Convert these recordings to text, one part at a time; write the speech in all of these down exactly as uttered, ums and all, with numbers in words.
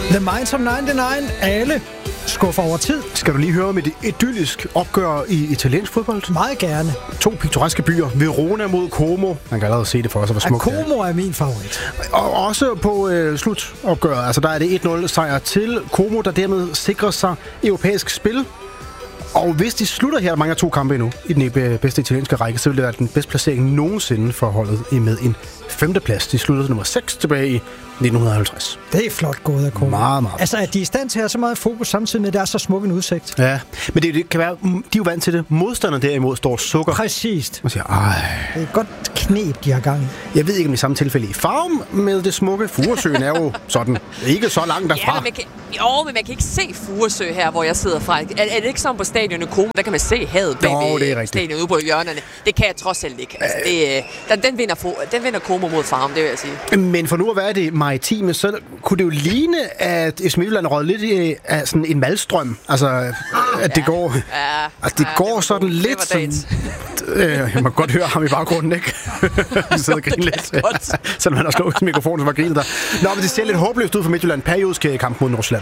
The Minds of nioghalvfems, alle skuffer over tid. Skal du lige høre om et idyllisk opgør i italiensk fodbold? Meget gerne. To piktoreske byer. Verona mod Como. Man kan allerede se det for sig, hvor smukt det er. Como er min favorit. Og også på øh, slutopgøret. Altså der er det et nul sejr til Como, der dermed sikrer sig europæisk spil. Og hvis de slutter her, der mangler to kampe endnu i den bedste italienske række, så vil det være den bedste placering nogensinde for holdet med en femteplads. De sluttede nummer seks tilbage i nitten halvtreds. Det er flot gået af Como. Meget, meget. Altså, at de er i stand til at have så meget fokus samtidig med, at der er så smuk en udsigt. Ja, men det, det kan være, de er jo vant til det. Modstanderne derimod står sukker. Præcist. Og siger, ej. Det er et godt knep, de har gang i. Jeg ved ikke, om i samme tilfælde i Farum med det smukke. Furesøen er jo sådan ikke så langt derfra. Ja, men kan, jo, men man kan ikke se Furesø her, hvor jeg sidder fra. Er, er det ikke sådan på stadionet Como, der kan man se havet bag ved stadionet ude på hjørnerne? Det kan jeg trods alt ikke. Altså, det, den, den, vinder, den vinder Como mod Farum, det vil jeg sige. Men for nu at være det maritime, så kunne det jo ligne, at F C Midtjylland rød lidt i af sådan en malstrøm. Altså, at det ja, går, ja, at det ja, går det sådan god, lidt som... Øh, jeg må godt høre ham i baggrunden, ikke? Vi sidder og griner lidt. Selvom han har slået mikrofonen, så var grinet der. Nå, men det ser lidt håbløst ud for Midtjylland. Periodisk kamp mod Nordsjælland.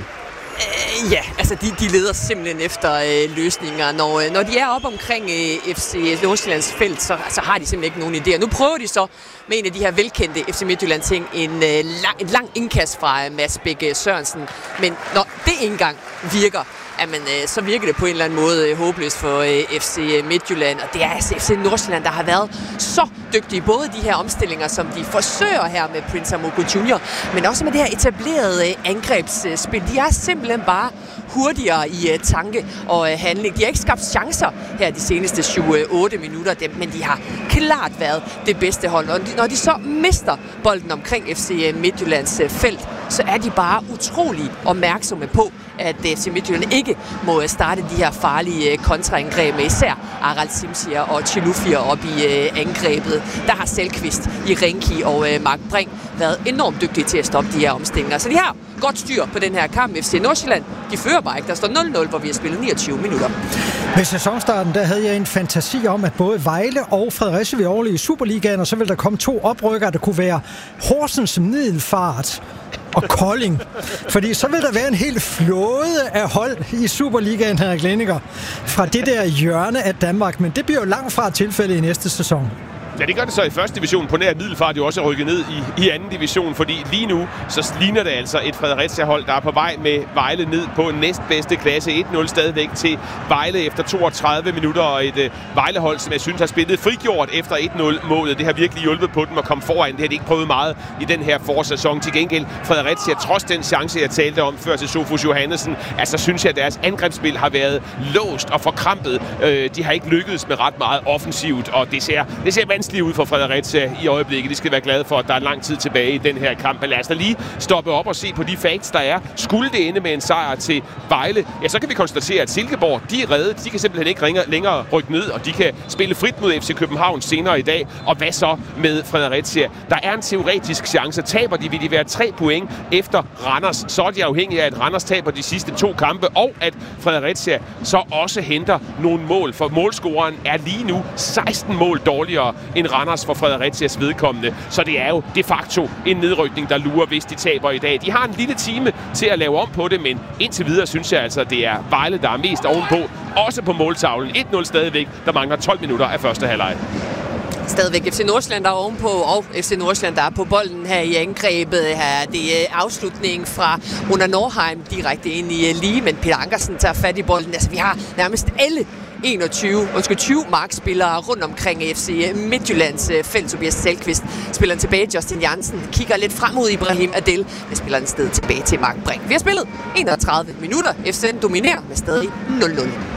Uh, ja, altså de, de leder simpelthen efter uh, løsninger. Når, uh, når de er oppe omkring uh, F C Nordsjællands felt, så altså, har de simpelthen ikke nogen idéer. Nu prøver de så med en af de her velkendte F C Midtjylland ting, en uh, lang, en lang indkast fra uh, Mads Bække Sørensen. Men når det ikke engang virker, jamen, øh, så virker det på en eller anden måde øh, håbløst for øh, F C Midtjylland. Og det er altså F C Nordsjælland, der har været så dygtige. Både de her omstillinger, som de forsøger her med Prince Amogo junior, men også med det her etablerede øh, angrebsspil. De er simpelthen bare hurtigere i uh, tanke og uh, handling. De har ikke skabt chancer her de seneste syv otte minutter, men de har klart været det bedste hold. Og når de så mister bolden omkring F C Midtjyllands uh, felt, så er de bare utrolig opmærksomme på, at F C Midtjylland ikke må starte de her farlige kontraangreb med især Arald Simsier og Chilufya op i uh, angrebet. Der har Selqvist, Irenki og uh, Mark Brink været enormt dygtige til at stoppe de her omstillinger. Så de har godt styr på den her kamp. F C Nordsjælland, de fører bare ikke. Der står nul nul, hvor vi har spillet niogtyve minutter. Ved sæsonstarten, der havde jeg en fantasi om, at både Vejle og Fredericia ville overleve i Superligaen, og så ville der komme to oprykkere, der kunne være Horsens, Middelfart og Kolding. Fordi så vil der være en hel flåde af hold i Superligaen, Henrik Lenniger, fra det der hjørne af Danmark. Men det bliver jo langt fra tilfælde i næste sæson. Ja, det gør det så i første division. På nær Middelfart jo også er rykket ned i, i anden division, fordi lige nu så ligner det altså et Fredericia-hold, der er på vej med Vejle ned på næstbedste klasse. et nul stadigvæk til Vejle efter toogtredive minutter, og et uh, Vejle-hold, som jeg synes har spillet frigjort efter et nul-målet. Det har virkelig hjulpet på dem at komme foran. Det har de ikke prøvet meget i den her forårssæson. Til gengæld Fredericia, trods den chance, jeg talte om før til Sofus Johannesen, altså synes jeg, at deres angrebsspil har været låst og forkrampet. Uh, de har ikke lykkedes med ret meget offensivt, og det ser, det ser vanskeligt ud for Fredericia i øjeblikket. De skal være glade for, at der er lang tid tilbage i den her kamp. Men lad os da lige stoppe op og se på de facts, der er. Skulle det ende med en sejr til Vejle, ja, så kan vi konstatere, at Silkeborg, de er reddet. De kan simpelthen ikke længere rykke ned, og de kan spille frit mod F C København senere i dag. Og hvad så med Fredericia? Der er en teoretisk chance. Taber de, vil de være tre point efter Randers. Så er de afhængige af, at Randers taber de sidste to kampe, og at Fredericia så også henter nogle mål. For målscoren er lige nu seksten mål dårligere end Randers for Fredericias vedkommende. Så det er jo de facto en nedrykning, der lurer, hvis de taber i dag. De har en lille time til at lave om på det, men indtil videre synes jeg altså, at det er Vejle, der er mest ovenpå. Også på måltavlen. et nul stadigvæk. Der mangler tolv minutter af første halvleg. Stadigvæk F C Nordsjælland, der er ovenpå, og F C Nordsjælland, der er på bolden her i angrebet. Her det er afslutningen fra Runa Norheim direkte ind i lige, men Peter Ankersen tager fat i bolden. Altså, vi har nærmest alle enogtyve, undskyld, tyve markspillere rundt omkring F C Midtjyllands felt. Tobias Selqvist spiller den tilbage. Justin Jansen kigger lidt frem mod Ibrahim Adel, men spiller den sted tilbage til Mark Brink. Vi har spillet enogtredive minutter. F C dominerer med stadig nul nul.